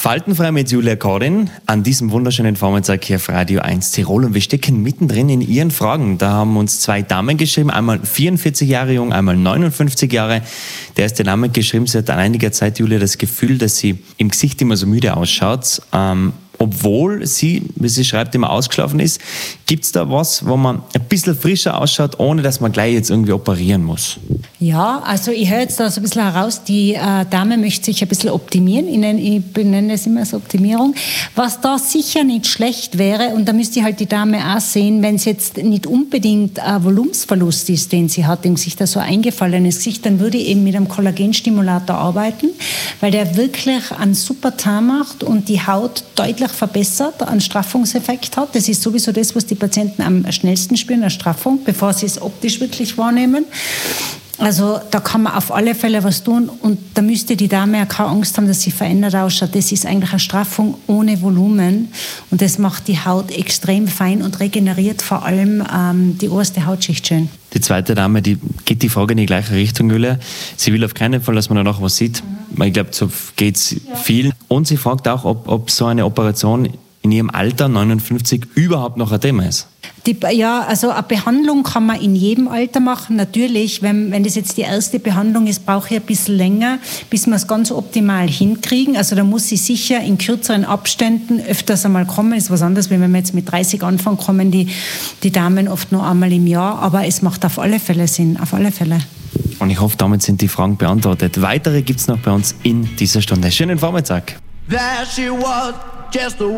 Faltenfrei mit Julia Korin an diesem wunderschönen Vormittag hier auf Radio 1 Tirol. Und wir stecken mittendrin in Ihren Fragen. Da haben uns zwei Damen geschrieben, einmal 44 Jahre jung, einmal 59 Jahre. Der erste Name geschrieben, sie hat an einiger Zeit, Julia, das Gefühl, dass sie im Gesicht immer so müde ausschaut. Obwohl sie, wie sie schreibt, immer ausgeschlafen ist. Gibt es da was, wo man ein bisschen frischer ausschaut, ohne dass man gleich jetzt irgendwie operieren muss? Ja, also ich höre jetzt da so ein bisschen heraus, die Dame möchte sich ein bisschen optimieren. Ich benenne es immer als Optimierung. Was da sicher nicht schlecht wäre, und da müsste ich halt die Dame auch sehen, wenn es jetzt nicht unbedingt ein Volumensverlust ist, den sie hat, im Gesicht, so eingefallenes Gesicht, dann würde ich eben mit einem Kollagenstimulator arbeiten, weil der wirklich einen super Teint macht und die Haut deutlich verbessert, einen Straffungseffekt hat. Das ist sowieso das, was die Patienten am schnellsten spüren, eine Straffung, bevor sie es optisch wirklich wahrnehmen. Also da kann man auf alle Fälle was tun und da müsste die Dame ja keine Angst haben, dass sie verändert ausschaut. Das ist eigentlich eine Straffung ohne Volumen und das macht die Haut extrem fein und regeneriert vor allem die oberste Hautschicht schön. Die zweite Dame, die geht die Frage in die gleiche Richtung, Julia. Sie will auf keinen Fall, dass man danach was sieht. Ich glaube, so geht es vielen. Und sie fragt auch, ob so eine Operation in ihrem Alter, 59, überhaupt noch ein Thema ist. Also eine Behandlung kann man in jedem Alter machen. Natürlich, wenn das jetzt die erste Behandlung ist, brauche ich ein bisschen länger, bis wir es ganz optimal hinkriegen. Also da muss sie sicher in kürzeren Abständen öfters einmal kommen. Das ist was anderes, wenn wir jetzt mit 30 anfangen, kommen die Damen oft nur einmal im Jahr. Aber es macht auf alle Fälle Sinn, auf alle Fälle. Und ich hoffe, damit sind die Fragen beantwortet. Weitere gibt es noch bei uns in dieser Stunde. Schönen Vormittag.